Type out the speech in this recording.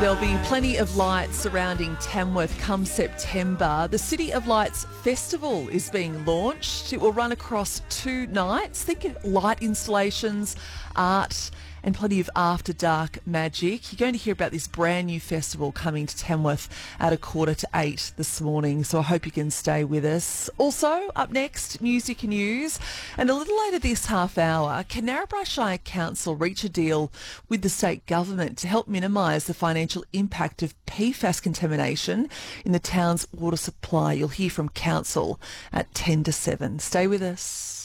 There'll be plenty of lights surrounding Tamworth come September. The City of Lights Festival is being launched. It will run across 2 nights. Think of light installations, art, and plenty of after-dark magic. You're going to hear about this brand new festival coming to Tamworth at 7:45 this morning, so I hope you can stay with us. Also, up next, music news. And a little later this half hour, can Narrabri Shire Council reach a deal with the state government to help minimise the financial impact of PFAS contamination in the town's water supply? You'll hear from Council at 6:50. Stay with us.